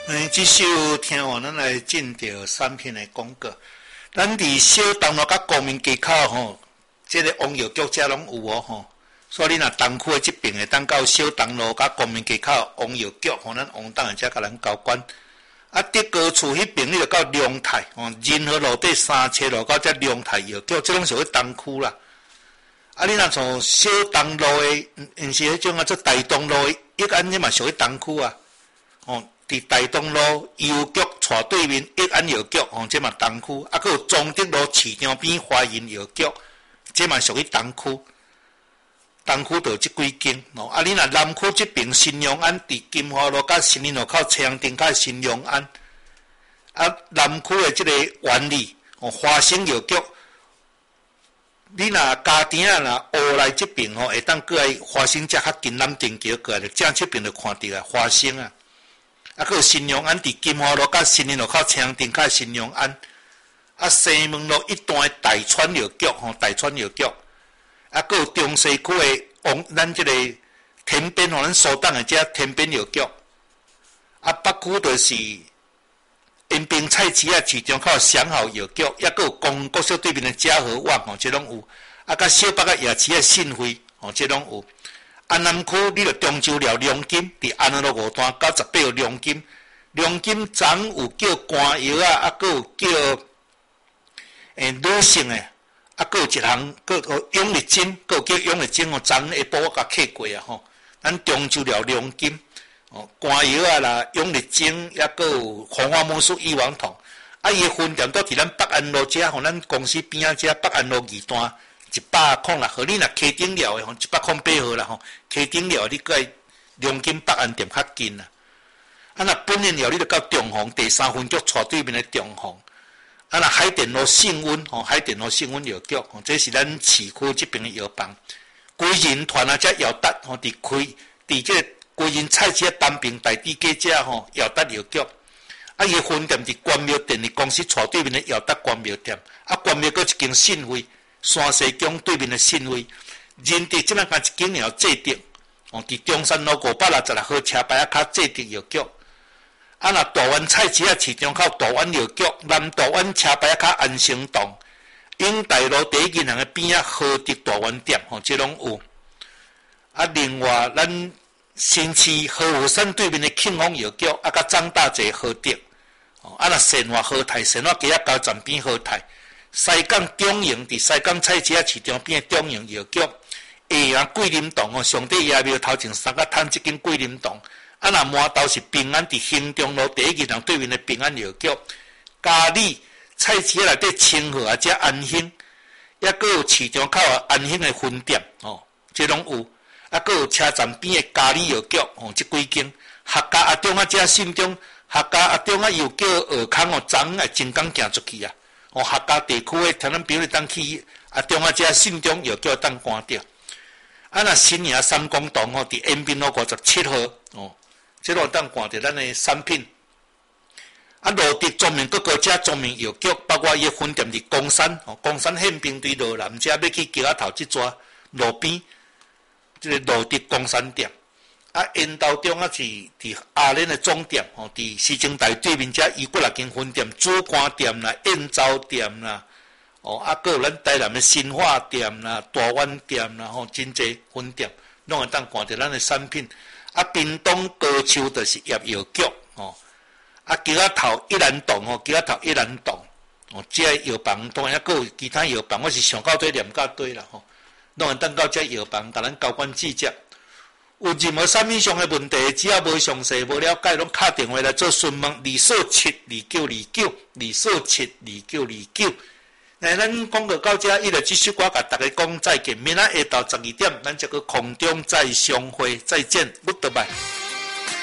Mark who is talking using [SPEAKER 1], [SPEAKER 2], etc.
[SPEAKER 1] 这首听完咱来进到产品的广告。咱伫小东路甲公民街口吼，这个网药局遮拢有哦吼。所以你若东区的这边会当到小东路甲公民街口网药局，吼，咱王党遮甲咱交管。啊，德高厝迄边你就到龙泰，哦，仁和路底三车路到遮龙泰药局，这拢属于东区啦。啊，你若从小东路的，因是迄种啊，做大东路的，一安尼嘛属于东区啊。哦，伫大东路邮局斜对面一安药局，哦，这嘛东区。啊，佮有中德路市场边华人药局，这嘛属于东区。东区就有这几间哦。啊，你若南区这边新隆安伫金华路甲新林路口车阳町甲新隆安。啊，南区的这个原理哦，华兴药局。你若家庭啊，若乌来这边吼，会当过来华兴遮较近南定桥过来，正这边就看到啊，华兴啊，啊，佮有新隆安伫金华路甲新林路口车阳町甲新隆安，啊，西门路一段的大川药局吼，大川药局，啊，佮有中西区的咱这个天边吼，咱苏党的遮天边药局，啊，北区就是延平菜市啊，市场口祥好药局，也佮有公国小对面的嘉禾网吼，这拢有。啊，甲小北个夜市的信辉吼，这拢有。啊，南区你着中州寮良金，伫安乐路5段98号良金，良金总有叫肝药啊，啊，佮有叫女性的，啊，佮有一项佮有永力精，佮有叫永力精哦，昨下晡我甲客过啊吼，咱中州寮良金。哦，肝药啊啦，永力精，也佮有红花木素益王酮，啊，伊个分店都伫咱北安路遮，吼，咱公司边仔遮北安路2段106号，你若溪顶了的吼，108号啦吼，溪顶了你过来龙金北安店较近啦。啊，若本年了你就到中宏第3分局斜对面的中宏。啊，若海淀路信温吼，海淀路信温药局，吼，这是咱市区这边的药房。归仁团啊，遮药达吼，伫这个归仁菜市单平大地街遮吼，药达药局，啊，伊分店伫关庙店伫公司斜对面的药达关庙店，啊，关庙阁一间信辉，山西宫对面的信辉，仁德即摆甲一间了正德，哦，伫中山路566号车牌仔骹正德药局，啊，若大湾菜市市场口大湾药局，南大湾车牌仔骹安生堂，永大路第一银行的边仔和德大湾店，吼，这拢有。啊，另外咱新市和富山对面的庆丰药局，啊，甲张大姐和德，啊，若善华和泰，善华街仔交站边和泰，西港中营伫西港菜市市场边的中营药局，下桂林洞哦，上帝爷庙头前3甲摊即间桂林洞，啊，若满道是平安伫兴中路第一银行对面的平安药局，嘉里菜市内底清河啊，遮安兴，也佫有市场口啊安兴的分店哦，这拢有。啊，佮有车站边的嘉里药局，哦，即几间客家阿中啊，遮信中客家阿中啊，又叫学康哦，昨下真刚行出去啊，哦，客家地区的，听咱比如当去阿中啊，遮信中药局当关掉。啊，若新营三公堂哦，伫延平路57号哦，即路当关掉咱的产品。啊，罗德庄面各个遮庄面药局，包括伊分店伫公山哦，公山宪兵队路南遮要去桥仔头即抓路边。这个罗德公山店，啊，因道中啊是伫阿莲的总店，吼，伫西城台对面遮伊过6间分店，主干店啦、燕州店啦，哦，啊，佫有咱台南的新化店啦、大湾店啦，吼，真侪分店，拢会当看到咱的产品。啊，屏东高树就是药局，哦，啊，桥仔头一兰洞，哦，桥仔头一兰洞，哦，这药房当然佫有其他药房，我是上到底念到底啦，吼。拢会当到这药房，甲咱交关指教。有任何产品上的问题，只要无详细、无了解，拢打电话来做询问，2472929，2472929。那咱广告到这，伊就继续我甲大家讲再见，明仔下昼12点，咱这个空中再相会，再见，Goodbye。